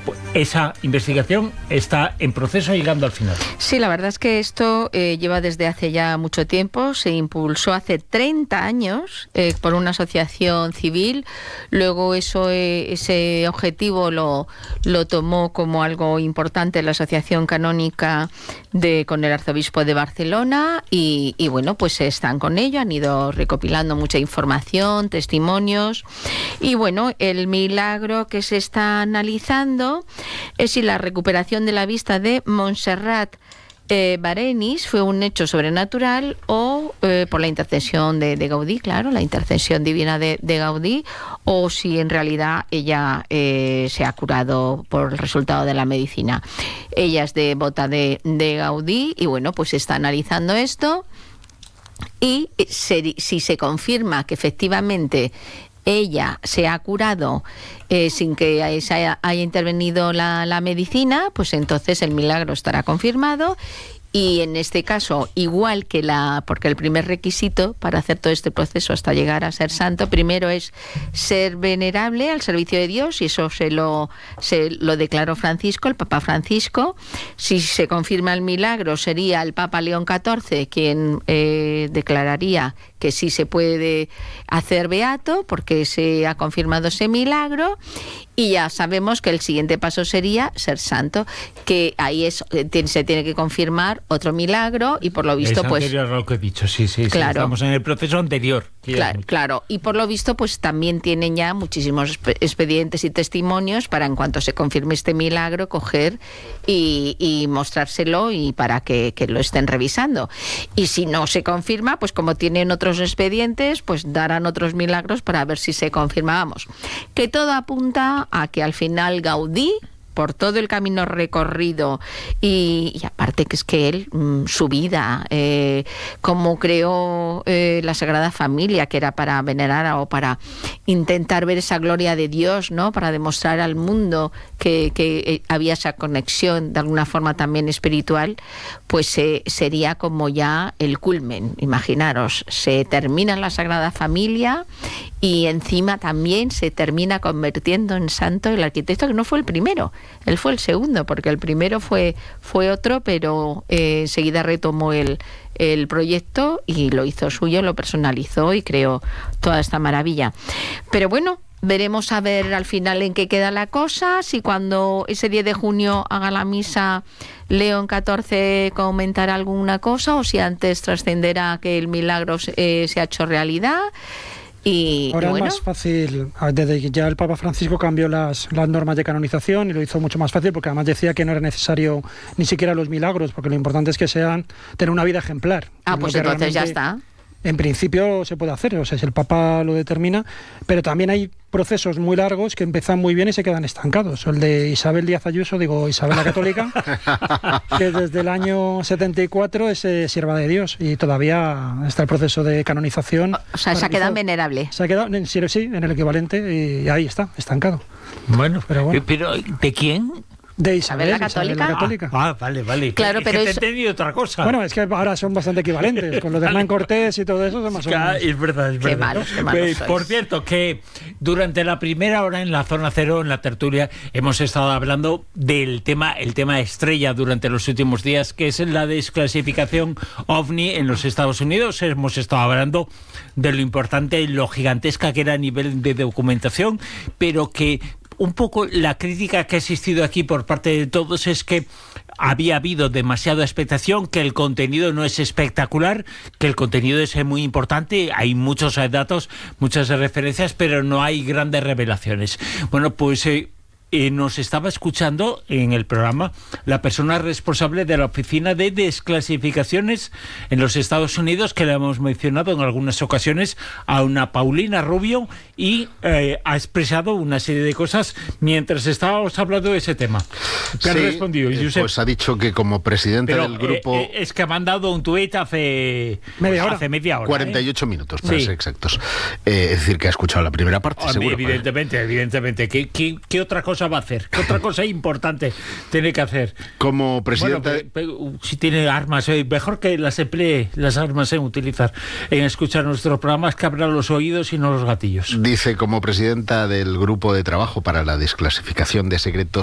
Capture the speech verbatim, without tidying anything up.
esa investigación está en proceso, llegando al final. Sí, la verdad es que esto eh, lleva desde hace ya mucho tiempo. Se impulsó hace treinta años eh, por una asociación civil. Luego eso, eh, ese objetivo lo, lo tomó como algo importante la Asociación Canónica de, con el Arzobispo de Barcelona y, y bueno, pues están con ello. Han ido recopilando mucha información, testimonios. Y bueno, el milagro que se está analizando es si la recuperación de la vista de Montserrat eh, Barenis fue un hecho sobrenatural o eh, por la intercesión de, de Gaudí, claro, la intercesión divina de, de Gaudí, o si en realidad ella eh, se ha curado por el resultado de la medicina. Ella es devota de, de Gaudí y bueno, pues está analizando esto y se, si se confirma que efectivamente ella se ha curado eh, sin que haya, haya intervenido la, la medicina, pues entonces el milagro estará confirmado. Y en este caso, igual que la, porque el primer requisito para hacer todo este proceso hasta llegar a ser santo, primero es ser venerable al servicio de Dios, y eso se lo, se lo declaró Francisco, el Papa Francisco. Si se confirma el milagro, sería el Papa León catorce quien eh, declararía que sí se puede hacer beato, porque se ha confirmado ese milagro. Y ya sabemos que el siguiente paso sería ser santo, que ahí es, se tiene que confirmar otro milagro y por lo visto es pues... anterior a lo que he dicho, sí, sí, claro, sí, estamos en el proceso anterior. Claro, claro, y por lo visto pues también tienen ya muchísimos expedientes y testimonios para en cuanto se confirme este milagro coger y, y mostrárselo y para que, que lo estén revisando. Y si no se confirma, pues como tienen otros expedientes, pues darán otros milagros para ver si se confirma. Vamos, que todo apunta a que al final Gaudí, por todo el camino recorrido y, y aparte que es que él, mmm, su vida, eh, cómo creó eh, la Sagrada Familia, que era para venerar o para intentar ver esa gloria de Dios, ¿no? Para demostrar al mundo que, que eh, había esa conexión de alguna forma también espiritual, pues eh, sería como ya el culmen. Imaginaros, se termina la Sagrada Familia y encima también se termina convirtiendo en santo el arquitecto, que no fue el primero. Él fue el segundo, porque el primero fue, fue otro, pero eh, enseguida retomó el, el proyecto y lo hizo suyo, lo personalizó y creó toda esta maravilla. Pero bueno, veremos a ver al final en qué queda la cosa, si cuando ese diez de junio haga la misa León catorce comentará alguna cosa, o si antes trascenderá que el milagro eh, se ha hecho realidad. Y, Ahora y bueno, es más fácil, desde que ya el Papa Francisco cambió las, las normas de canonización y lo hizo mucho más fácil, porque además decía que no era necesario ni siquiera los milagros, porque lo importante es que sean tener una vida ejemplar. Ah, pues entonces ya está. En principio se puede hacer, o sea, si el Papa lo determina, pero también hay procesos muy largos que empiezan muy bien y se quedan estancados. El de Isabel Díaz Ayuso, digo Isabel la Católica, que desde el año setenta y cuatro es eh, sierva de Dios y todavía está el proceso de canonización. O sea, se ha quedado venerable. Se ha quedado, sí, en el equivalente, y ahí está, estancado. Bueno, pero, bueno. pero ¿de quién? De Isabel, la Católica. Isabel la Católica. Ah, ah, vale, vale. Claro, es pero que eso... te he entendido otra cosa. Bueno, es que ahora son bastante equivalentes. Con lo de Hernán Cortés y todo eso, son más o menos. Es verdad, es verdad. Qué malos, qué malos pues, sois. por cierto, que durante la primera hora en la Zona Cero, en la tertulia, hemos estado hablando del tema, el tema estrella durante los últimos días, que es la desclasificación OVNI en los Estados Unidos. Hemos estado hablando de lo importante y lo gigantesca que era a nivel de documentación, pero que un poco la crítica que ha existido aquí por parte de todos es que había habido demasiada expectación, que el contenido no es espectacular, que el contenido es muy importante, hay muchos datos, muchas referencias, pero no hay grandes revelaciones. Bueno, pues eh, eh, nos estaba escuchando en el programa la persona responsable de la Oficina de Desclasificaciones en los Estados Unidos, que le hemos mencionado en algunas ocasiones, a una Paulina Rubio, y eh, ha expresado una serie de cosas mientras estábamos hablando de ese tema. ¿Qué ha sí, respondido, Josep? Pues ha dicho que como presidente Pero, del grupo... Eh, eh, es que ha mandado un tuit hace media hora. Hace media hora cuarenta y ocho ¿eh? minutos, para sí. ser exactos. Eh, es decir, que ha escuchado la primera parte, Hombre, seguro. Evidentemente, ¿eh? evidentemente. ¿Qué, qué, ¿Qué otra cosa va a hacer? ¿Qué otra cosa importante tiene que hacer? Como presidente... Bueno, pero, pero, si tiene armas, eh, mejor que las emplee, las armas en utilizar, en escuchar nuestros programas, que abra los oídos y no los gatillos. Dice, como presidenta del grupo de trabajo para la desclasificación de secretos